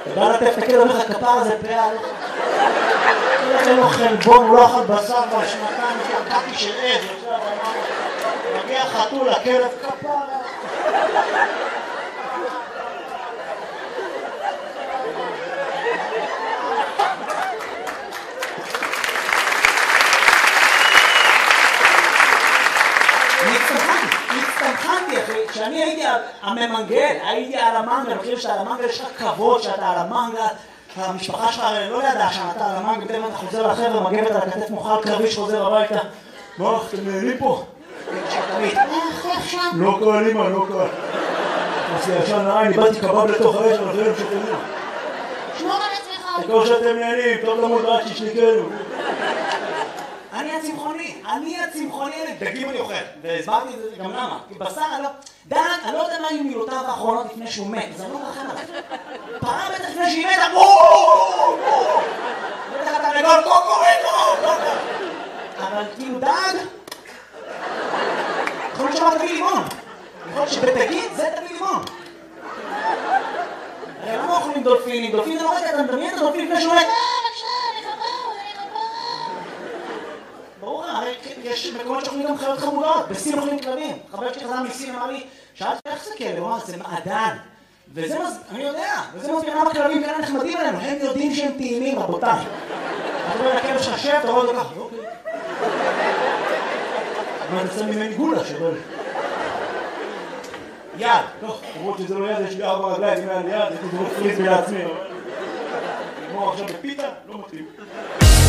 אתה בא לתת את הכלב, אומר לך כפר הזה פאה, אין לו חלבון, הוא לא אכל בשר כבר שנתיים, יש לו קקי של עז, מגיע חתול, הכלב כפר. הצטמחנתי, אחי, כשאני הייתי הממנגל, הייתי על המנגל, אני חושב שעל המנגל יש לך כבוד שאתה על המנגל, המשפחה שלך לא ידעה שאתה על המנגל, בטח אתה חוזר לחבר'ה, מגבת על הכתף מוכל קרבי שחוזר הביתה. מה, אתם נהנים פה? לא קל, אמא, לא קל. עשי ישן לעין, איבדתי קבב לתוך האש, אבל אחרים שתהנים. שמור על עצמך. תקור שאתם נהנים, טוב למוד רק שישליקנו. אני הצמחוני, דגים אני אוכל, והסברתי את זה גם למה, כי בשר דג, אני לא יודע מה היו מילותיו האחרונות לפני שהוא מת, אז אני לא מרחם עליו. פרה בטח לפני שהיא מתה, בטח אתה נגול, קוקוריקו, אבל כאילו דג, יכול להיות שאמר תביא לימון, יכול להיות שבדגים זה תביא לימון. הרי למה אוכלים דולפינים? דולפין זה לא רגע, אתה מדמיין את הדולפין לפני שהוא מת. ברור, הרי יש מקומות שאוכלים גם חיות חמודות, בסין אוכלים כלבים. חבר שלי חזר מסין, אמר לי, שאלתי איך זה כלב? הוא אמר, זה מעדן. וזה אני יודע, וזה מסביר למה כלבים כאלה נחמדים עלינו, הם יודעים שהם טעימים, רבותיי. אתה רואה לכלב שלך שב, אתה רואה אותו ככה, אוקיי. אבל אני שם ממני גולה שבא לי. יד, טוב, למרות שזה לא יד, יש לי 4 רגליים, אם היה לי יד, הייתי דורך פריז לעצמי. נגמור עכשיו בפיתה, לא מתאים.